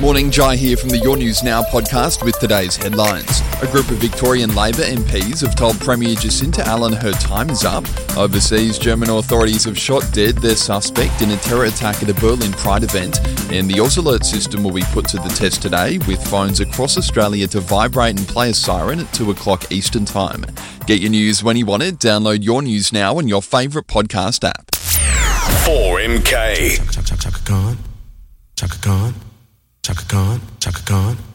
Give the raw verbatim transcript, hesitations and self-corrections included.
Morning, Jai here from the Your News Now podcast with today's headlines. A group of Victorian Labor M Ps have told Premier Jacinta Allen her time is up. Overseas, German authorities have shot dead their suspect in a terror attack at a Berlin Pride event, and the Oz Alert system will be put to the test today with phones across Australia to vibrate and play a siren at two o'clock Eastern Time. Get your news when you want it. Download Your News Now on your favourite podcast app. four M K. Chaka Khan, Chaka Khan, Chaka Khan, Chaka Khan.